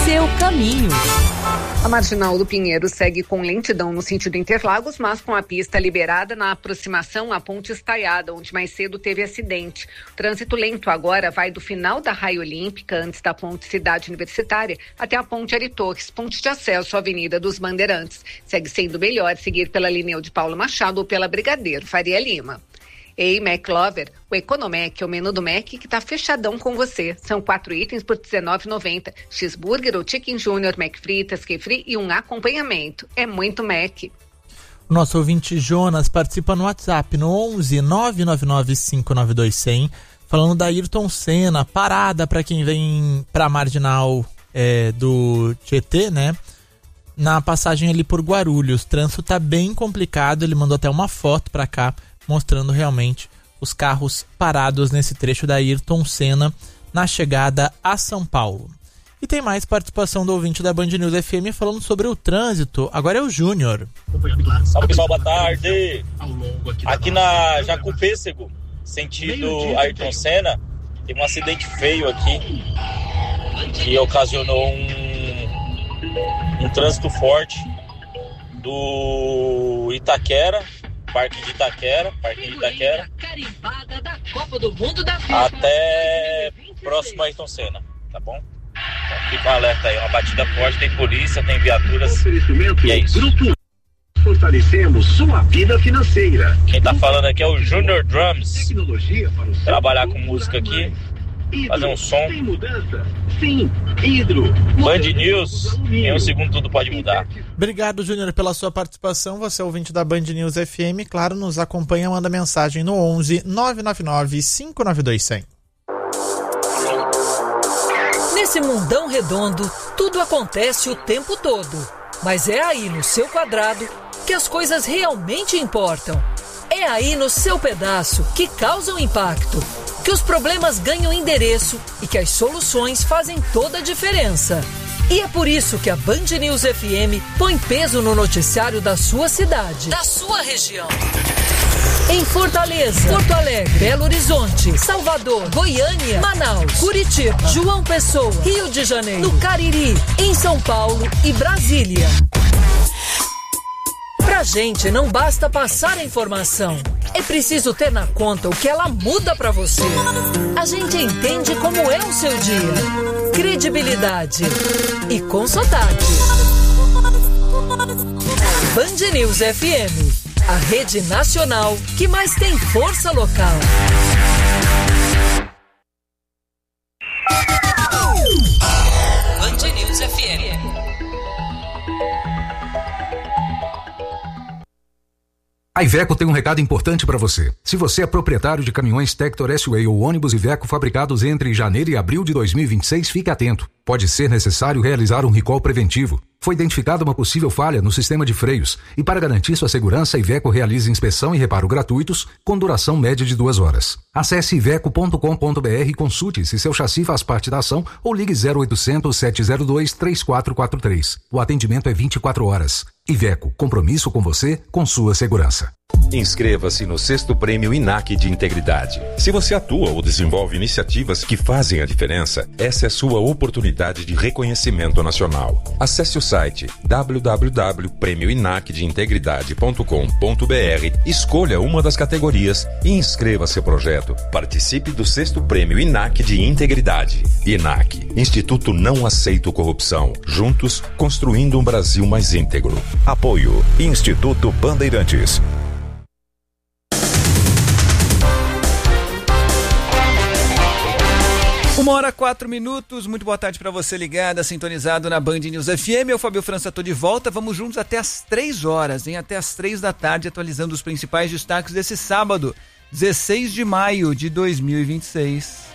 seu caminho. A Marginal do Pinheiro segue com lentidão no sentido Interlagos, mas com a pista liberada na aproximação à Ponte Estaiada, onde mais cedo teve acidente. O trânsito lento agora vai do final da Raia Olímpica, antes da Ponte Cidade Universitária, até a Ponte Ari Torres, ponte de acesso à Avenida dos Bandeirantes. Segue sendo melhor seguir pela Lineu de Paulo Machado ou pela Brigadeiro Faria Lima. Ei, McLover, o Economec é o menu do Mac que está fechadão com você. São 4 itens por R$19,90. Cheeseburger ou Chicken Junior, McFritas, Kefri e um acompanhamento. É muito Mac. O nosso ouvinte Jonas participa no WhatsApp no 11 999 592 100, falando da Ayrton Senna, parada para quem vem para a Marginal do Tietê, né? Na passagem ali por Guarulhos. O trânsito tá bem complicado, ele mandou até uma foto para cá, mostrando realmente os carros parados nesse trecho da Ayrton Senna na chegada a São Paulo. E tem mais participação do ouvinte da Band News FM falando sobre o trânsito. Agora é o Júnior. Salve pessoal, boa tarde. Aqui na Jacu Pêssego, sentido Ayrton Senna, tem um acidente feio aqui que ocasionou um trânsito forte do Itaquera, Parque de Itaquera, até próximo a Ayrton Senna, tá bom? Então fica um alerta aí, uma batida forte, tem polícia, tem viaturas, e é isso. Fortalecemos sua vida financeira. Quem tá falando aqui é o Junior Drums. Trabalhar com música aqui, fazer um som. Sim, Hidro. Band News, em um segundo tudo pode mudar. Obrigado, Júnior, pela sua participação. Você é ouvinte da Band News FM. Claro, nos acompanha, manda mensagem no 11 999 592 100. Nesse mundão redondo, tudo acontece o tempo todo. Mas é aí no seu quadrado que as coisas realmente importam. É aí no seu pedaço que causam impacto, que os problemas ganham endereço e que as soluções fazem toda a diferença. E é por isso que a Band News FM põe peso no noticiário da sua cidade, da sua região. Em Fortaleza, Porto Alegre, Belo Horizonte, Salvador, Goiânia, Manaus, Curitiba, João Pessoa, Rio de Janeiro, no Cariri, em São Paulo e Brasília. Pra gente não basta passar a informação, é preciso ter na conta o que ela muda pra você. A gente entende como é o seu dia. Credibilidade e com sotaque. Band News FM, a rede nacional que mais tem força local. Band News FM. A Iveco tem um recado importante para você. Se você é proprietário de caminhões Tector S-Way ou ônibus Iveco fabricados entre janeiro e abril de 2026, fique atento. Pode ser necessário realizar um recall preventivo. Foi identificada uma possível falha no sistema de freios e, para garantir sua segurança, a Iveco realiza inspeção e reparo gratuitos com duração média de 2 horas. Acesse iveco.com.br e consulte se seu chassi faz parte da ação ou ligue 0800 702 3443. O atendimento é 24 horas. Iveco, compromisso com você, com sua segurança. Inscreva-se no 6º Prêmio INAC de Integridade. Se você atua ou desenvolve iniciativas que fazem a diferença, essa é sua oportunidade de reconhecimento nacional. Acesse o site www.premioinacdeintegridade.com.br, escolha uma das categorias e inscreva seu projeto. Participe do 6º Prêmio INAC de Integridade. INAC, Instituto Não Aceito Corrupção. Juntos, construindo um Brasil mais íntegro. Apoio Instituto Bandeirantes. 1h04, muito boa tarde para você ligada, sintonizado na Band News FM. Eu, Fábio França, tô de volta, vamos juntos até as 3 horas, até as 3 da tarde, atualizando os principais destaques desse sábado, 16 de maio de 2026.